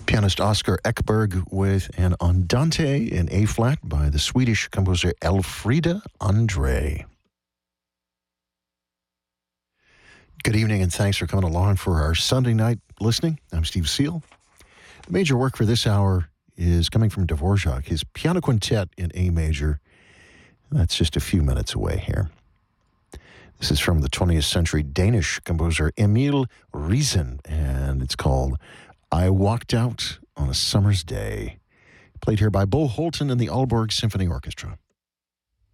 Pianist Oscar Ekberg with an Andante in A-flat by the Swedish composer Elfrida Andre. Good evening and thanks for coming along for our Sunday night listening. I'm Steve Seal. The major work for this hour is coming from Dvorak, his piano quintet in A major. That's just a few minutes away here. This is from the 20th century Danish composer Emil Riesen, and it's called I Walked Out on a Summer's Day. Played here by Bo Holten and the Aalborg Symphony Orchestra.